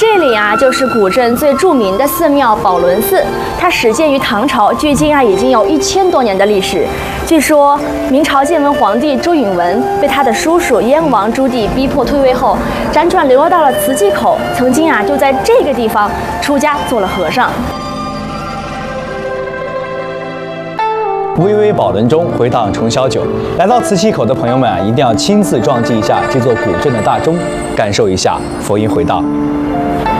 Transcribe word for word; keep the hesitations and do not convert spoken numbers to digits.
这里啊，就是古镇最著名的寺庙宝轮寺，它始建于唐朝，距今啊已经有一千多年的历史。据说明朝建文皇帝朱允文被他的叔叔燕王朱棣逼迫退位后，辗转流落到了磁器口，曾经啊就在这个地方出家做了和尚。 巍巍宝轮中，回荡重霄久。来到磁器口的朋友们啊，一定要亲自撞击一下这座古镇的大钟，感受一下佛音回荡。